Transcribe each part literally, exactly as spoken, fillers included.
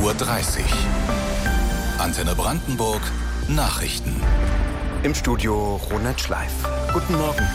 Uhr dreißig. Antenne Brandenburg, Nachrichten. Im Studio Ronald Schleif. Guten Morgen.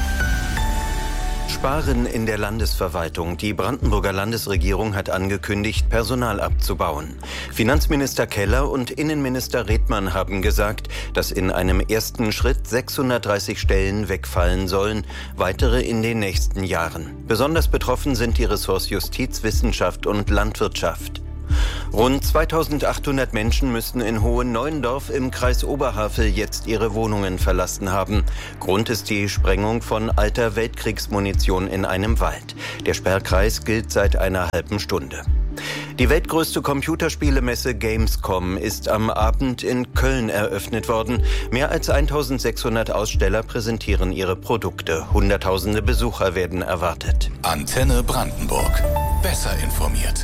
Sparen in der Landesverwaltung. Die Brandenburger Landesregierung hat angekündigt, Personal abzubauen. Finanzminister Keller und Innenminister Redmann haben gesagt, dass in einem ersten Schritt sechshundertdreißig Stellen wegfallen sollen, weitere in den nächsten Jahren. Besonders betroffen sind die Ressorts Justiz, Wissenschaft und Landwirtschaft. Rund zweitausendachthundert Menschen müssten in Hohenneuendorf im Kreis Oberhavel jetzt ihre Wohnungen verlassen haben. Grund ist die Sprengung von alter Weltkriegsmunition in einem Wald. Der Sperrkreis gilt seit einer halben Stunde. Die weltgrößte Computerspielemesse Gamescom ist am Abend in Köln eröffnet worden. Mehr als eintausendsechshundert Aussteller präsentieren ihre Produkte. Hunderttausende Besucher werden erwartet. Antenne Brandenburg. Besser informiert.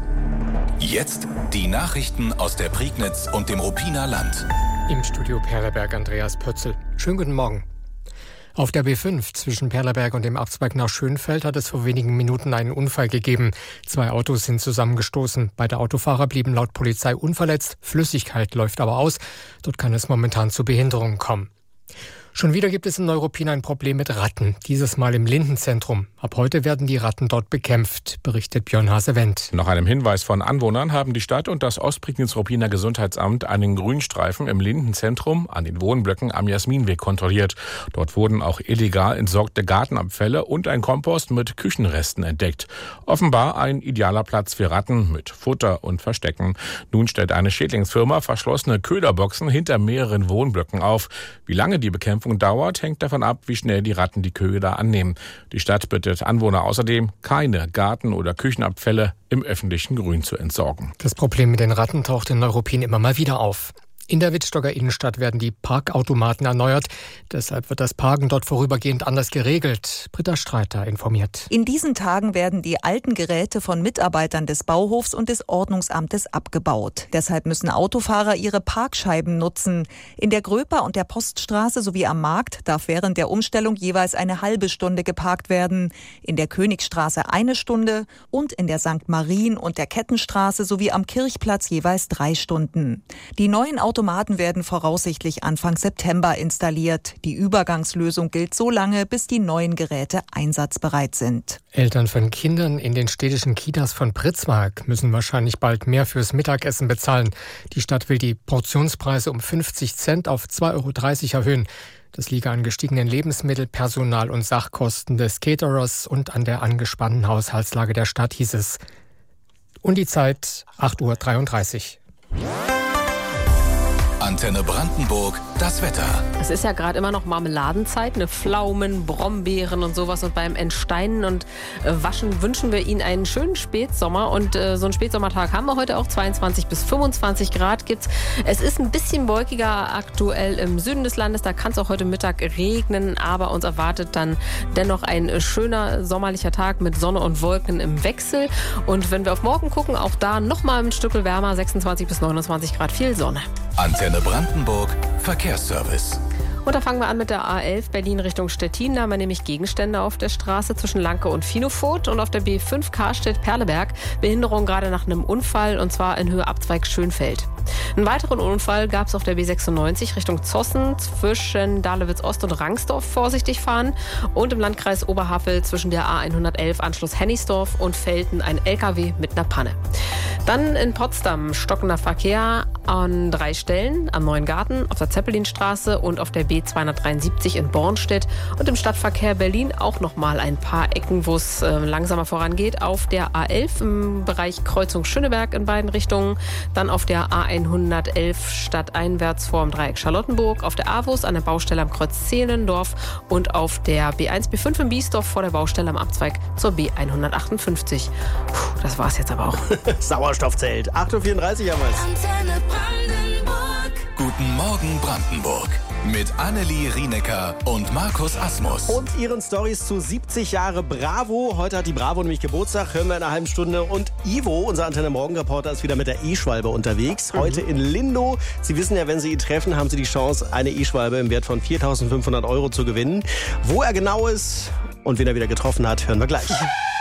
Jetzt die Nachrichten aus der Prignitz und dem Ruppiner Land. Im Studio Perleberg Andreas Pötzl. Schönen guten Morgen. Auf der B fünf zwischen Perleberg und dem Abzweig nach Schönfeld hat es vor wenigen Minuten einen Unfall gegeben. Zwei Autos sind zusammengestoßen. Beide Autofahrer blieben laut Polizei unverletzt. Flüssigkeit läuft aber aus. Dort kann es momentan zu Behinderungen kommen. Schon wieder gibt es in Neuruppin ein Problem mit Ratten. Dieses Mal im Lindenzentrum. Ab heute werden die Ratten dort bekämpft, berichtet Björn Hase-Wendt. Nach einem Hinweis von Anwohnern haben die Stadt und das Ostprignitz-Ruppiner Gesundheitsamt einen Grünstreifen im Lindenzentrum an den Wohnblöcken am Jasminweg kontrolliert. Dort wurden auch illegal entsorgte Gartenabfälle und ein Kompost mit Küchenresten entdeckt. Offenbar ein idealer Platz für Ratten mit Futter und Verstecken. Nun stellt eine Schädlingsfirma verschlossene Köderboxen hinter mehreren Wohnblöcken auf. Wie lange die Bekämpfung dauert, hängt davon ab, wie schnell die Ratten die Köder annehmen. Die Stadt bittet Anwohner außerdem, keine Garten- oder Küchenabfälle im öffentlichen Grün zu entsorgen. Das Problem mit den Ratten taucht in Neuruppin immer mal wieder auf. In der Wittstocker Innenstadt werden die Parkautomaten erneuert. Deshalb wird das Parken dort vorübergehend anders geregelt. Britta Streiter informiert. In diesen Tagen werden die alten Geräte von Mitarbeitern des Bauhofs und des Ordnungsamtes abgebaut. Deshalb müssen Autofahrer ihre Parkscheiben nutzen. In der Gröper und der Poststraße sowie am Markt darf während der Umstellung jeweils eine halbe Stunde geparkt werden. In der Königstraße eine Stunde und in der Sankt Marien und der Kettenstraße sowie am Kirchplatz jeweils drei Stunden. Die neuen Automaten werden voraussichtlich Anfang September installiert. Die Übergangslösung gilt so lange, bis die neuen Geräte einsatzbereit sind. Eltern von Kindern in den städtischen Kitas von Pritzmark müssen wahrscheinlich bald mehr fürs Mittagessen bezahlen. Die Stadt will die Portionspreise um fünfzig Cent auf zwei Euro dreißig erhöhen. Das liege an gestiegenen Lebensmittel-, Personal- und Sachkosten des Caterers und an der angespannten Haushaltslage der Stadt, hieß es. Und die Zeit acht Uhr dreiunddreißig. Antenne Brandenburg, das Wetter. Es ist ja gerade immer noch Marmeladenzeit, ne Pflaumen, Brombeeren und sowas. Und beim Entsteinen und äh, Waschen wünschen wir Ihnen einen schönen Spätsommer. Und äh, so einen Spätsommertag haben wir heute auch. zweiundzwanzig bis fünfundzwanzig Grad gibt's. Es ist ein bisschen wolkiger aktuell im Süden des Landes. Da kann es auch heute Mittag regnen. Aber uns erwartet dann dennoch ein schöner sommerlicher Tag mit Sonne und Wolken im Wechsel. Und wenn wir auf morgen gucken, auch da nochmal ein Stück wärmer, sechsundzwanzig bis neunundzwanzig Grad, viel Sonne. Antenne Brandenburg, Verkehrsservice. Und da fangen wir an mit der A elf Berlin Richtung Stettin. Da haben wir nämlich Gegenstände auf der Straße zwischen Lanke und Finofurt. Und auf der B fünf Karstedt-Perleberg Behinderung gerade nach einem Unfall, und zwar in Höhe Abzweig Schönfeld. Einen weiteren Unfall gab es auf der B sechsundneunzig Richtung Zossen zwischen Dahlewitz Ost und Rangsdorf, vorsichtig fahren. Und im Landkreis Oberhavel zwischen der A hundertelf Anschluss Hennigsdorf und Velten ein L K W mit einer Panne. Dann in Potsdam stockender Verkehr an drei Stellen, am Neuen Garten, auf der Zeppelinstraße und auf der B zweihundertdreiundsiebzig in Bornstedt. Und im Stadtverkehr Berlin auch nochmal ein paar Ecken, wo es äh, langsamer vorangeht. Auf der A elf im Bereich Kreuzung Schöneberg in beiden Richtungen. Dann auf der A hundertelf stadteinwärts vor dem Dreieck Charlottenburg. Auf der A W U S an der Baustelle am Kreuz Zehlendorf. Und auf der B eins B fünf in Biesdorf vor der Baustelle am Abzweig zur B hundertachtundfünfzig. Puh, das war's jetzt aber auch. Sauerstoffzelt. acht Uhr vierunddreißig haben wir's. Guten Morgen Brandenburg. Mit Annelie Rienecker und Markus Asmus. Und ihren Stories zu siebzig Jahre Bravo. Heute hat die Bravo nämlich Geburtstag, hören wir in einer halben Stunde. Und Ivo, unser Antenne Morgen-Reporter, ist wieder mit der E-Schwalbe unterwegs. Heute in Lindow. Sie wissen ja, wenn Sie ihn treffen, haben Sie die Chance, eine E-Schwalbe im Wert von viertausendfünfhundert Euro zu gewinnen. Wo er genau ist und wen er wieder getroffen hat, hören wir gleich.